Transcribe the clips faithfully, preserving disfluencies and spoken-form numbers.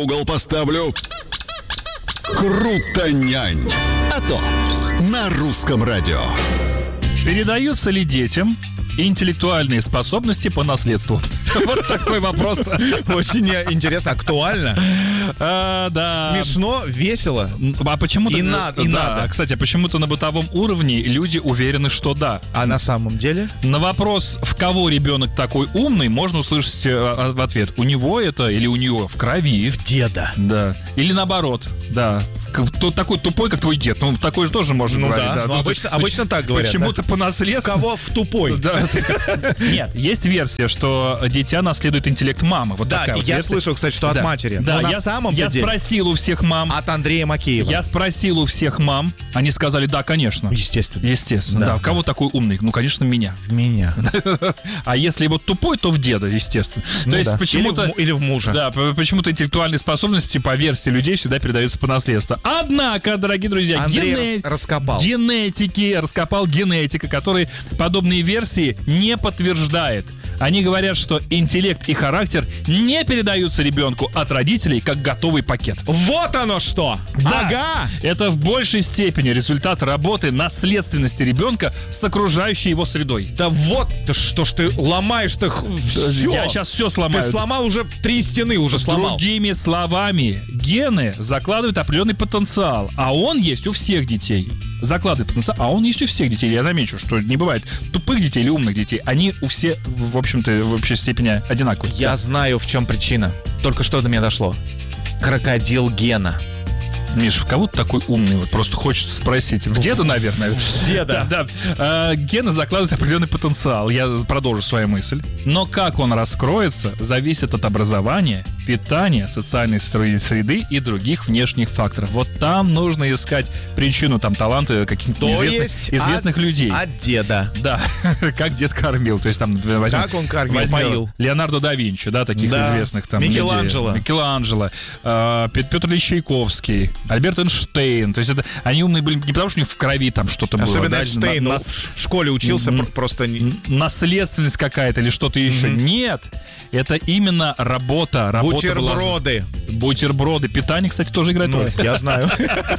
угол поставлю. Крутонянь. А то на русском радио. Передаются ли детям интеллектуальные способности по наследству? Вот такой вопрос. Очень интересно, актуально. А, да. Смешно, весело. А почему-то... И надо, и да. надо. Кстати, почему-то на бытовом уровне люди уверены, что да. А на самом деле? На вопрос, в кого ребенок такой умный, можно услышать э, в ответ: у него это или у нее в крови. В деда. Да. Или наоборот, да. Тот такой тупой, как твой дед. Ну, такой же тоже можно ну говорить. Да, Да. ну, Ну, обычно, поч- обычно так говорят. Почему-то да? по наследству. В кого в тупой? Да. Нет, есть версия, что дитя наследует интеллект мамы. Вот Да, такая и вот я версия. слышал, кстати, что Да. от матери. Да, Но я, на самом я деле спросил у всех мам. от Андрея Макеева. Я спросил у всех мам. Они сказали: да, конечно. Естественно. Естественно, Да. да. Кого такой умный? Ну, конечно, меня. В меня. А если вот тупой, то в деда, естественно. Ну То есть да. почему-то... Или в, му- или в мужа. Да, п- почему-то интеллектуальные способности, по версии людей, всегда передаются по наследству. Однако, дорогие друзья, Андрей гене- рас- раскопал. генетики, раскопал генетика, который подобные версии не подтверждает. Они говорят, что интеллект и характер не передаются ребенку от родителей как готовый пакет. Вот оно что! Да, Ага! это в большей степени результат работы наследственности ребенка с окружающей его средой. Да вот, да что ж ты ломаешь-то все. Я сейчас все сломаю. Ты сломал уже три стены, уже сломал. Другими словами, гены закладывают определенный потенциал, а он есть у всех детей. Закладывает потенциал, а он есть у всех детей. Я замечу, что не бывает тупых детей или умных детей. Они у всех, в общем-то, в общей степени одинаковые. Я Да. знаю, в чем причина. Только что до меня дошло. Крокодил Гена. Миш, в кого ты такой умный? Вот просто хочется спросить. В деда, наверное. В деда. Да, да. А, гены закладывают определенный потенциал. Я продолжу свою мысль. Но как он раскроется, зависит от образования, питания, социальной среды и других внешних факторов. Вот там нужно искать причину, там, таланты каких-то То известных, есть известных от- людей. От деда. Да, как дед кормил. То есть там возьмем, Как он кормил, возьмем поил. Леонардо да Винчи, да, таких Да. известных там. Микеланджело. людей. Микеланджело. э, Пет- Петр Ильич Чайковский, Альберт Эйнштейн. То есть это они умные были не потому, что у них в крови там что-то было. Особенно да, Эйнштейн. на- ну, нас- в школе учился М. пр- просто... не- наследственность какая-то или что-то еще. Нет, это именно работа. работа Бутерброды. была- Бутерброды. Питание, кстати, тоже играет Ну, роль. я знаю.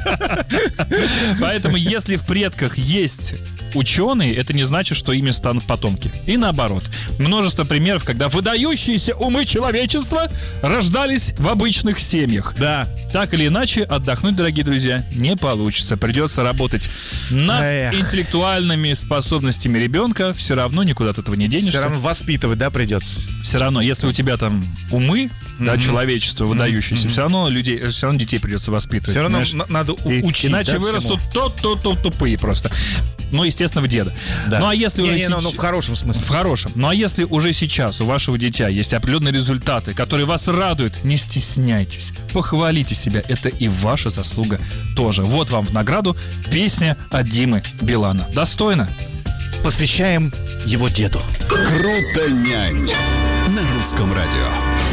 Поэтому, если в предках есть ученые, это не значит, что ими станут потомки. И наоборот. Множество примеров, когда выдающиеся умы человечества рождались в обычных семьях. Да. Так или иначе, отдохнуть, дорогие друзья, не получится. Придется работать над Эх. интеллектуальными способностями ребенка. Все равно никуда от этого не денешься. Все равно воспитывать, да, придется. Все равно, если у тебя там умы, да, человечество выдающееся, все равно людей, все равно детей придется воспитывать. Все равно понимаешь? на- надо у- И- учить. Иначе да, вырастут всему? то-то-то тупые просто. Ну, естественно, в деда. Да. Ну, а если Не, уже не, ну, сеч- ну, в хорошем смысле. в хорошем. Ну, а если уже сейчас у вашего дитя есть определенные результаты, которые вас радуют, не стесняйтесь. Похвалите себя. Это и ваша заслуга тоже. Вот вам в награду песня от Димы Билана. Достойно? Посвящаем его деду. Крутонянь на русском радио.